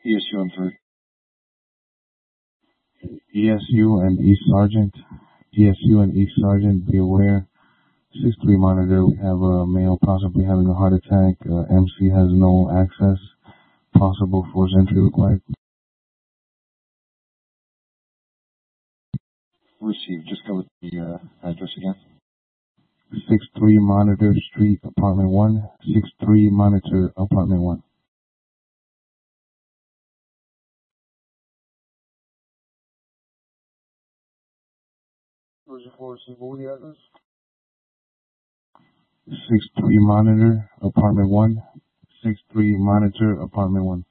ESU and 3. ESU and East Sergeant. ESU and East Sergeant, be aware. 6-3 monitor, we have a male possibly having a heart attack. MC has no access. Possible force entry required. Received. Just go with the address again. 6-3 Monitor Street, Apartment 1. 6-3 Monitor, Apartment 1. Version 4, receive. What was the address? 6-3 Monitor, Apartment 1. 6-3 Monitor, Apartment 1.